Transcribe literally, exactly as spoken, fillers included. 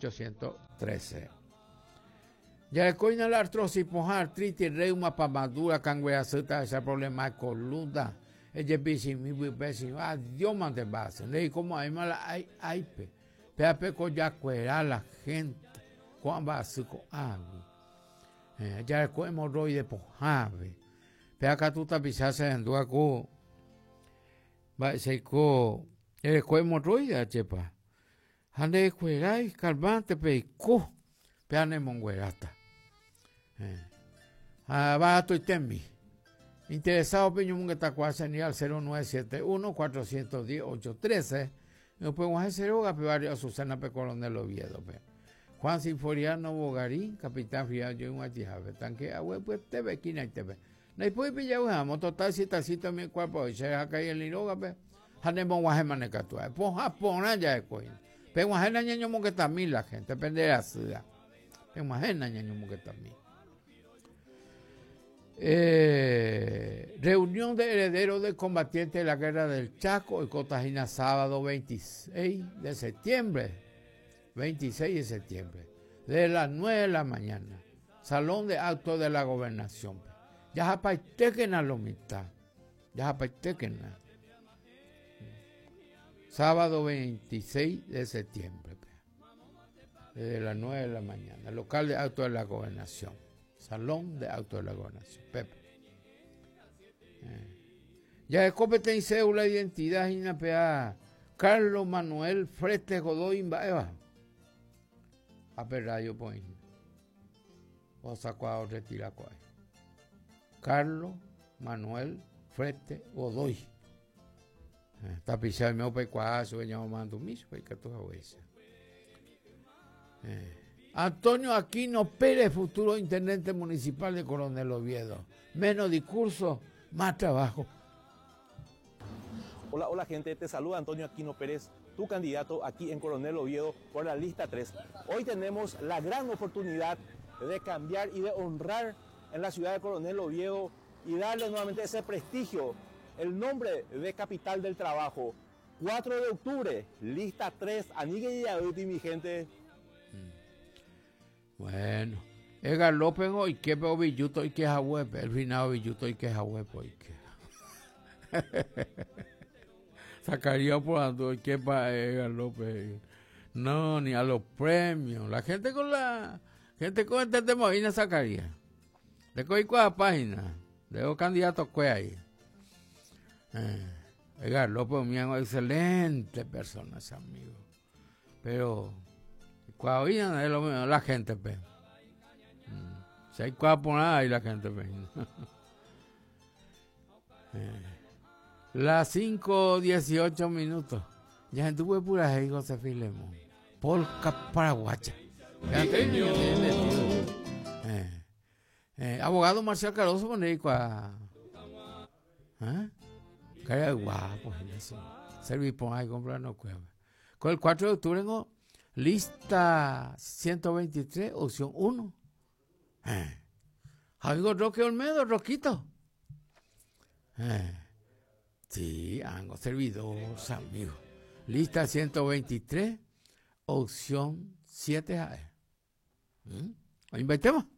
ochocientos trece. Ya el coina la artrosis, artritis, reuma, pamadura, cangueazuta, ese problema de columna. Ella dice, mi vecino, ah, Dios mande base. Le digo, como hay mala, hay, hay, pe. Pe, pe, con ya cuera la gente. Cuando va a ser con agua. Ya el coina hemorroide, pues, ave. Pe, acá tú te pisaste en tu acu. Va a ser con, el coina hemorroide, chepa. Ande cuera y calmante, pe, co. Pe, ane monguerata. Ah, va a tu temi. Interesado, Peño Munguetacuá, señal cero nueve siete uno, cuatro uno cero, ocho uno tres. Nos podemos hacer hoga, pe barrio Susana, pe Coronel Oviedo, pe. Juan Sinforiano Bogarín, capitán Friado, yo un achijabe. Tanque, agua, pues te ve, quina y te ve. No hay puede pillar una moto, taxi, taxito en mi cuerpo, y se deja caer el liroga, pe. Hanemos guajemane catua. Pues japona ya es coin. Pe guajena ñaño Munguetamí la gente, depende de la ciudad. Pe guajena ñaño Munguetamí. Eh, reunión de herederos de combatientes de la guerra del Chaco y Cotajina, sábado veintiséis de septiembre, veintiséis de septiembre, de las nueve de la mañana, salón de actos de la gobernación. Ya japaitequena lo mitad, ya japaitequena, sábado veintiséis de septiembre, desde las nueve de la mañana, local de actos de la gobernación. Salón de actos de la gobernación. Pepe. Eh. Ya es competencia de la identidad y una P A. Carlos Manuel Frete Godoy Eva. A perrayo pues. O sacó a retira cuál. Carlos Manuel Frete Godoy. Está pisando mi ope cuazo, veníamos mandando miso, que que tú sabes. Eh. Antonio Aquino Pérez, futuro intendente municipal de Coronel Oviedo. Menos discurso, más trabajo. Hola, hola gente, te saluda Antonio Aquino Pérez, tu candidato aquí en Coronel Oviedo por la lista tres. Hoy tenemos la gran oportunidad de cambiar y de honrar en la ciudad de Coronel Oviedo y darle nuevamente ese prestigio, el nombre de capital del trabajo. cuatro de octubre, lista tres, Anigue y Aduti, mi gente. Bueno, Edgar López hoy que veo billuto y que es a web, el final billuto y que es a web hoy que. Sacaría por ando y que para Edgar López. No, ni a los premios. La gente con la gente con este tema no sacaría. Le cogí con la página. De los candidatos que hay. Eh, Edgar López, mi amigo, excelente persona, ese amigo. Pero cuando oían es lo mismo, la gente, pe. Mm. Si hay cuadro por nada, hay la gente, pe. eh. Las cinco dieciocho minutos. Ya estuve pura ahí, José Filemón. Polka paraguacha. Eh. Eh. Abogado Marcial Caroso, pone a. ¿Eh? Cara guapo, eso. Servir por ahí, comprar no cueva. Con el cuatro de octubre, ¿no? Lista ciento veintitrés, opción uno. Eh. Amigo Roque Olmedo, Roquito. Eh. Sí, hago servidor, amigo. Lista ciento veintitrés, opción siete A. ¿Mm? Inventemos.